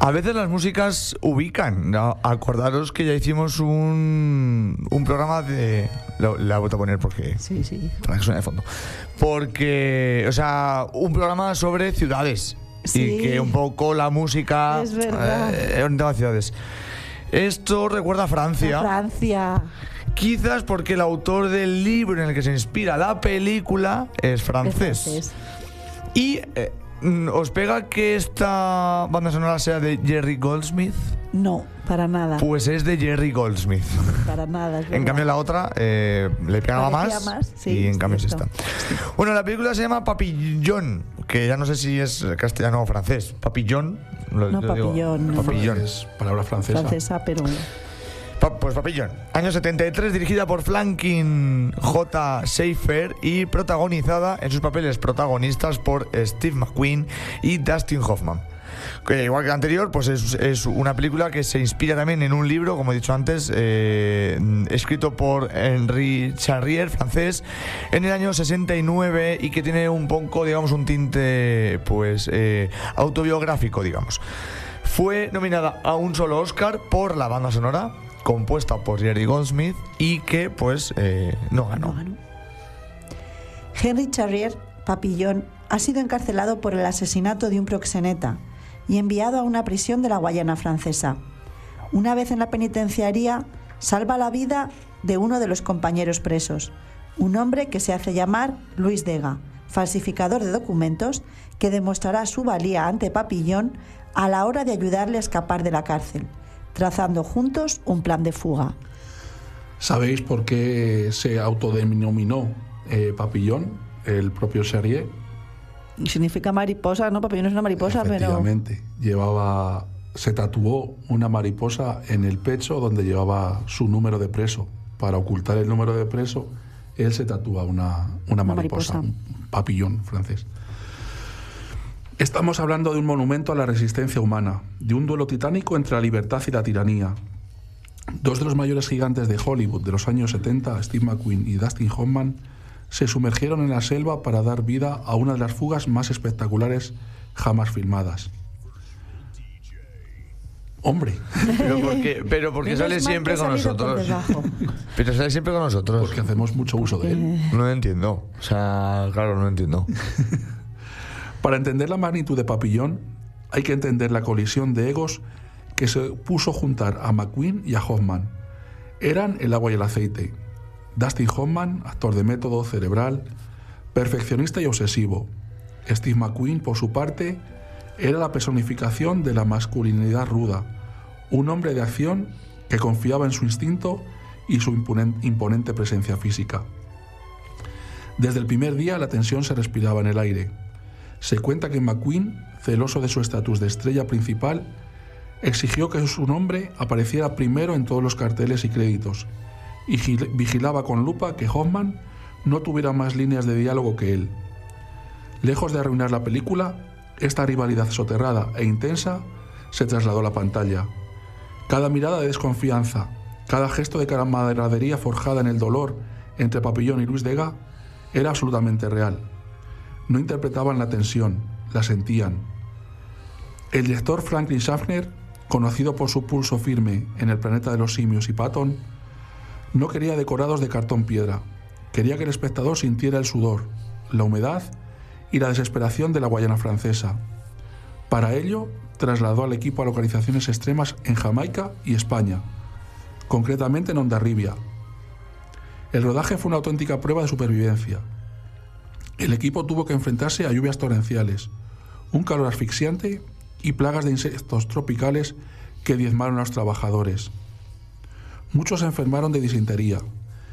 A veces las músicas ubican, ¿no? Acordaros que ya hicimos un programa de... La voy a poner porque... Sí. Para que suene de fondo. Porque, o sea, un programa sobre ciudades. Sí. Y que un poco la música... Es verdad. Orientada a ciudades. Esto recuerda a Francia. Francia. Quizás porque el autor del libro en el que se inspira la película es francés. Y... ¿os pega que esta banda sonora sea de Jerry Goldsmith? No, para nada. Pues es de Jerry Goldsmith. Para nada. Es En cambio la otra le pegaba más sí, y en cambio es cierto. esta. Bueno, la película se llama Papillon, que ya no sé si es castellano o francés. Papillon. No, Papillon. No. Papillon. Es palabra francesa. Francesa, pero... Pues Papillon. Año 73, dirigida por Franklin J. Schaeffer y protagonizada en sus papeles protagonistas por Steve McQueen y Dustin Hoffman. Que igual que la anterior, pues es una película que se inspira también en un libro, como he dicho antes, escrito por Henri Charrier, francés, en el año 69 y que tiene un poco, digamos, un tinte pues autobiográfico, digamos. Fue nominada a un solo Oscar por la banda sonora, compuesta por Jerry Goldsmith, y que pues no ganó. Henri Charrier, Papillon, ha sido encarcelado por el asesinato de un proxeneta y enviado a una prisión de la Guayana francesa. Una vez en la penitenciaría, salva la vida de uno de los compañeros presos, un hombre que se hace llamar Louis Degas, falsificador de documentos, que demostrará su valía ante Papillon a la hora de ayudarle a escapar de la cárcel, trazando juntos un plan de fuga. ¿Sabéis por qué se autodenominó Papillon, el propio Charrier? Significa mariposa, ¿no? Papillon es una mariposa, Efectivamente, pero... se tatuó una mariposa en el pecho donde llevaba su número de preso. Para ocultar el número de preso, él se tatúa una mariposa, un papillón francés. Estamos hablando de un monumento a la resistencia humana, de un duelo titánico entre la libertad y la tiranía. Dos de los mayores gigantes de Hollywood de los años 70, Steve McQueen y Dustin Hoffman, se sumergieron en la selva para dar vida a una de las fugas más espectaculares jamás filmadas. Hombre. Pero porque sale siempre con nosotros. Pero sale siempre con nosotros. Porque hacemos mucho uso de él. No lo entiendo. O sea, claro, no lo entiendo. Para entender la magnitud de Papillon, hay que entender la colisión de egos que se puso juntar a McQueen y a Hoffman. Eran el agua y el aceite. Dustin Hoffman, actor de método, cerebral, perfeccionista y obsesivo. Steve McQueen, por su parte, era la personificación de la masculinidad ruda, un hombre de acción que confiaba en su instinto y su imponente presencia física. Desde el primer día la tensión se respiraba en el aire. Se cuenta que McQueen, celoso de su estatus de estrella principal, exigió que su nombre apareciera primero en todos los carteles y créditos, y vigilaba con lupa que Hoffman no tuviera más líneas de diálogo que él. Lejos de arruinar la película, esta rivalidad soterrada e intensa se trasladó a la pantalla. Cada mirada de desconfianza, cada gesto de camaradería forjada en el dolor entre Papillon y Louis Degas era absolutamente real. No interpretaban la tensión, la sentían. El director Franklin Schaffner, conocido por su pulso firme en El planeta de los simios y Patton, no quería decorados de cartón piedra. Quería que el espectador sintiera el sudor, la humedad y la desesperación de la Guayana francesa. Para ello, trasladó al equipo a localizaciones extremas en Jamaica y España, concretamente en Hondarribia. El rodaje fue una auténtica prueba de supervivencia. El equipo tuvo que enfrentarse a lluvias torrenciales, un calor asfixiante y plagas de insectos tropicales que diezmaron a los trabajadores. Muchos se enfermaron de disentería,